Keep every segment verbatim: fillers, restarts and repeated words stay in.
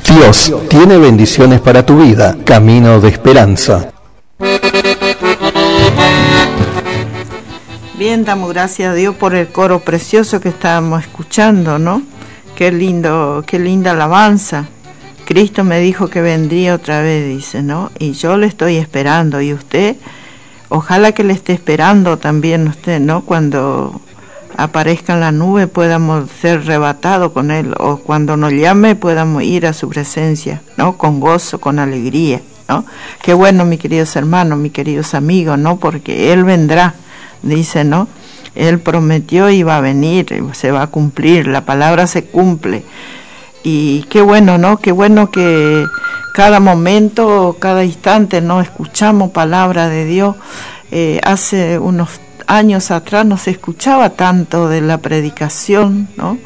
Dios tiene bendiciones para tu vida, camino de esperanza. Bien, damos gracias a Dios por el coro precioso que estábamos escuchando, ¿no? Qué lindo, qué linda alabanza. Cristo me dijo que vendría otra vez, dice, ¿no? Y yo le estoy esperando, y usted, ojalá que le esté esperando también usted, ¿no? Cuando aparezca en la nube podamos ser arrebatados con Él, o cuando nos llame podamos ir a su presencia, ¿no? Con gozo, con alegría, ¿no? Qué bueno, mis queridos hermanos, mis queridos amigos, ¿no? Porque Él vendrá, dice, ¿no? Él prometió y va a venir, se va a cumplir, la palabra se cumple. Y qué bueno, ¿no? Qué bueno que cada momento, cada instante, ¿no? Escuchamos palabra de Dios. Eh, hace unos años atrás no se escuchaba tanto de la predicación, ¿no?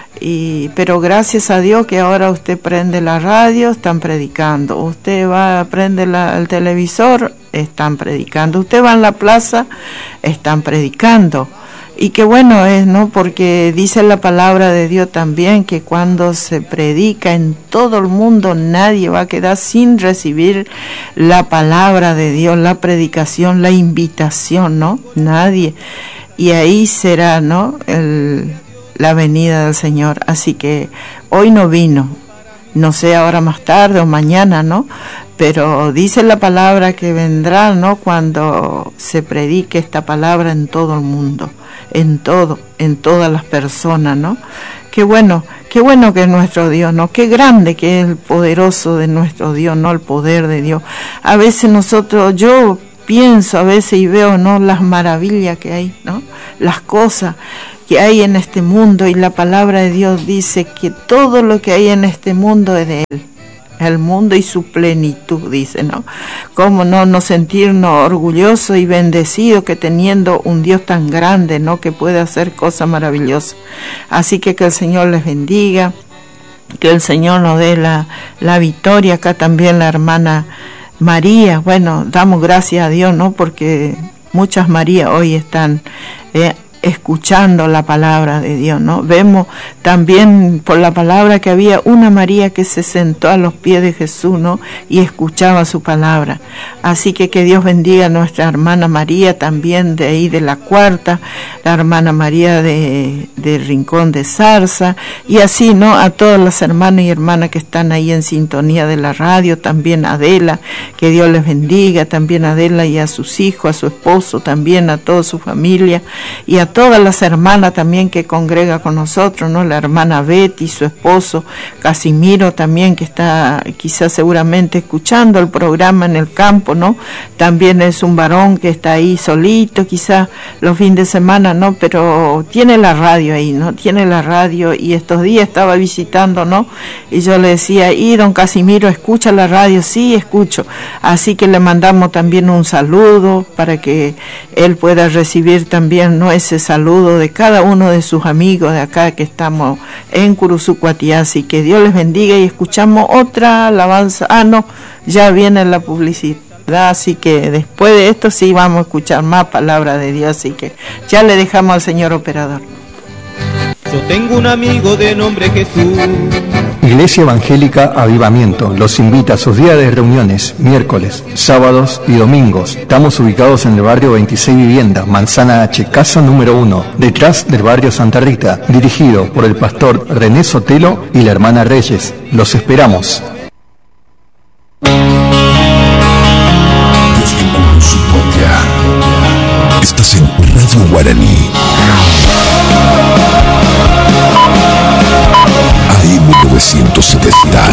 Y, pero gracias a Dios que ahora usted prende la radio, están predicando. Usted va a prender la, el televisor, están predicando. Usted va en la plaza, están predicando. Y qué bueno es, ¿no? Porque dice la palabra de Dios también que cuando se predica en todo el mundo nadie va a quedar sin recibir la palabra de Dios, la predicación, la invitación, ¿no? Nadie. Y ahí será, ¿no? El, la venida del Señor. Así que hoy no vino, no sé, ahora más tarde o mañana, ¿no? Pero dice la palabra que vendrá, ¿no? Cuando se predique esta palabra en todo el mundo, en todo, en todas las personas, ¿no? Qué bueno, qué bueno que es nuestro Dios, ¿no? Qué grande que es el poderoso de nuestro Dios, ¿no? El poder de Dios. A veces nosotros, yo pienso a veces y veo, ¿no? Las maravillas que hay, ¿no? Las cosas que hay en este mundo, y la palabra de Dios dice que todo lo que hay en este mundo es de Él. El mundo y su plenitud, dice, ¿no? Cómo no, no sentirnos orgullosos y bendecidos que teniendo un Dios tan grande, ¿no? Que puede hacer cosas maravillosas. Así que que el Señor les bendiga, que el Señor nos dé la, la victoria. Acá también la hermana María, bueno, damos gracias a Dios, ¿no? Porque muchas Marías hoy están eh, escuchando la palabra de Dios, ¿no? Vemos también por la palabra que había una María que se sentó a los pies de Jesús, ¿no? Y escuchaba su palabra. Así que que Dios bendiga a nuestra hermana María también de ahí de la Cuarta, la hermana María de, de Rincón de Zarza, y así, ¿no? A todas las hermanas y hermanas que están ahí en sintonía de la radio, también a Adela, que Dios les bendiga, también a Adela y a sus hijos, a su esposo, también a toda su familia, y a todas las hermanas también que congrega con nosotros, ¿no? La hermana Betty, su esposo Casimiro también, que está quizás seguramente escuchando el programa en el campo, ¿no? También es un varón que está ahí solito, quizás los fines de semana, ¿no? Pero tiene la radio ahí, ¿no? Tiene la radio, y estos días estaba visitando, ¿no? Y yo le decía, y don Casimiro, ¿escucha la radio? Sí, escucho. Así que le mandamos también un saludo para que él pueda recibir también, ¿no? Ese saludo de cada uno de sus amigos de acá que estamos en Curuzucuatiasi. Que Dios les bendiga, y escuchamos otra alabanza. Ah, no, ya viene la publicidad, así que después de esto sí vamos a escuchar más palabra de Dios, así que ya le dejamos al señor operador. Yo tengo un amigo de nombre Jesús. Iglesia Evangélica Avivamiento los invita a sus días de reuniones, miércoles, sábados y domingos. Estamos ubicados en el barrio veintiséis Viviendas, Manzana H, casa número uno, detrás del barrio Santa Rita, dirigido por el pastor René Sotelo y la hermana Reyes. Los esperamos. Estás en Radio Guaraní. A M novecientos setenta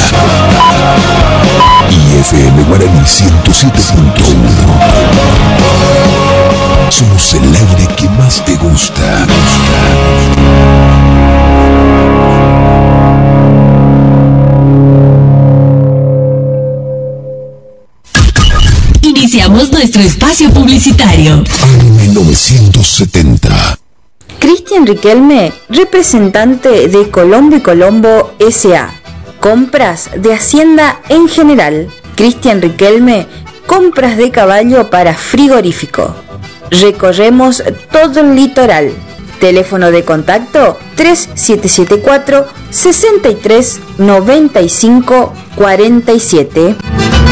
y F M Guaraní ciento siete punto uno. Somos el aire que más te gusta. Iniciamos nuestro espacio publicitario. A M novecientos setenta. Cristian Riquelme, representante de Colombo y Colombo S A Compras de Hacienda en general. Cristian Riquelme, compras de caballo para frigorífico. Recorremos todo el litoral. Teléfono de contacto tres siete siete cuatro, seis tres nueve cinco cuatro siete.